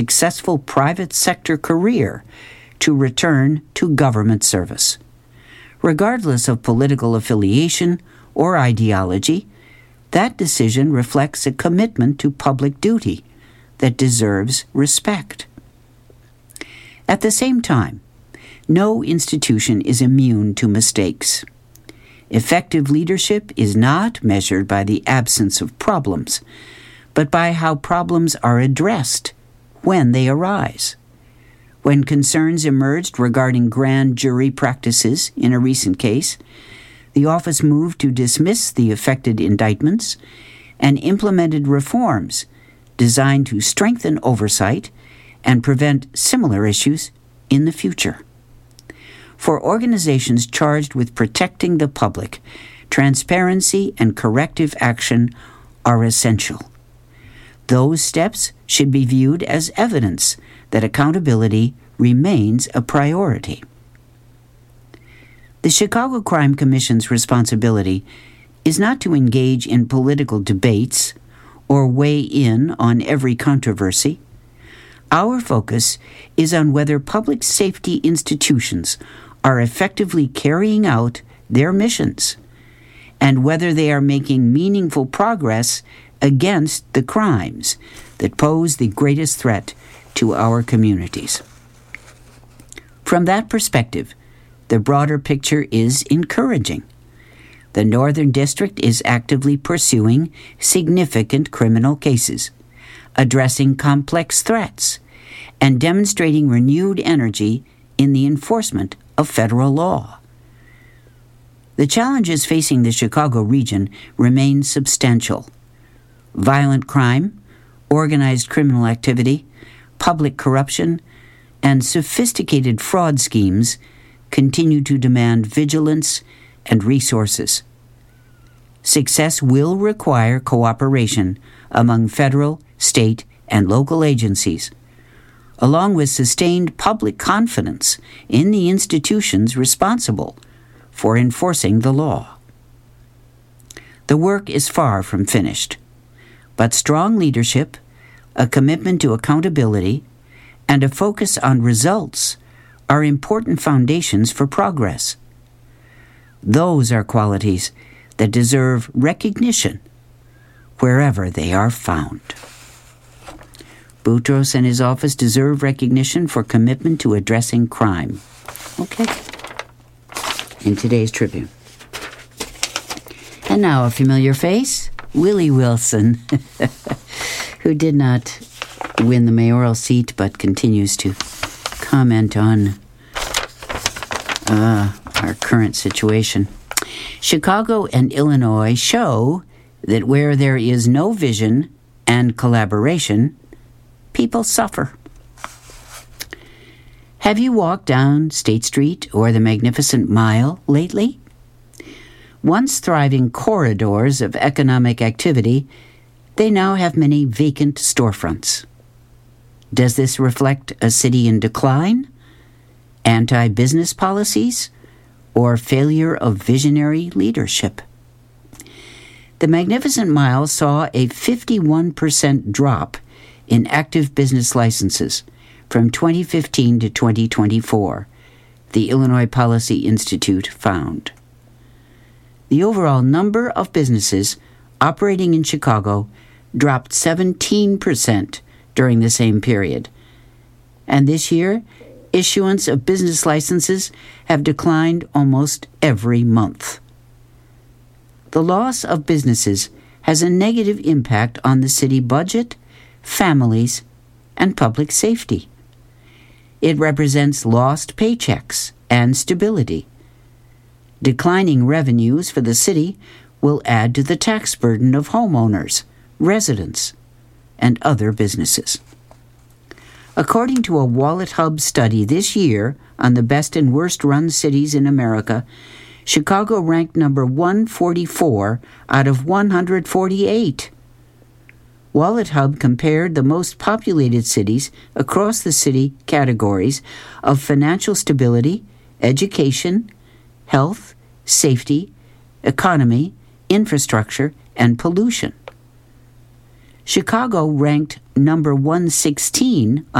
successful private sector career to return to government service. Regardless of political affiliation or ideology, that decision reflects a commitment to public duty that deserves respect. At the same time, no institution is immune to mistakes. Effective leadership is not measured by the absence of problems, but by how problems are addressed when they arise. When concerns emerged regarding grand jury practices in a recent case, the office moved to dismiss the affected indictments and implemented reforms designed to strengthen oversight and prevent similar issues in the future. For organizations charged with protecting the public, transparency and corrective action are essential. Those steps should be viewed as evidence that accountability remains a priority. The Chicago Crime Commission's responsibility is not to engage in political debates or weigh in on every controversy. Our focus is on whether public safety institutions are effectively carrying out their missions and whether they are making meaningful progress against the crimes that pose the greatest threat to our communities. From that perspective, the broader picture is encouraging. The Northern District is actively pursuing significant criminal cases, addressing complex threats, and demonstrating renewed energy in the enforcement of federal law. The challenges facing the Chicago region remain substantial. Violent crime, organized criminal activity, public corruption, and sophisticated fraud schemes continue to demand vigilance and resources. Success will require cooperation among federal, state, and local agencies, along with sustained public confidence in the institutions responsible for enforcing the law. The work is far from finished, but strong leadership, a commitment to accountability, and a focus on results are important foundations for progress. Those are qualities that deserve recognition wherever they are found. Boutros and his office deserve recognition for commitment to addressing crime. Okay. In today's Tribune. And now a familiar face, Willie Wilson, who did not win the mayoral seat but continues to comment on our current situation. Chicago and Illinois show that where there is no vision and collaboration, people suffer. Have you walked down State Street or the Magnificent Mile lately? Once thriving corridors of economic activity, they now have many vacant storefronts. Does this reflect a city in decline, anti-business policies, or failure of visionary leadership? The Magnificent Mile saw a 51% drop in active business licenses from 2015 to 2024, the Illinois Policy Institute found. The overall number of businesses operating in Chicago dropped 17% during the same period. And this year, issuance of business licenses have declined almost every month. The loss of businesses has a negative impact on the city budget, families, and public safety. It represents lost paychecks and stability. Declining revenues for the city will add to the tax burden of homeowners, residents, and other businesses. According to a WalletHub study this year on the best and worst run cities in America, Chicago ranked number 144 out of 148. WalletHub compared the most populated cities across the city categories of financial stability, education, health, safety, economy, infrastructure, and pollution. Chicago ranked number 116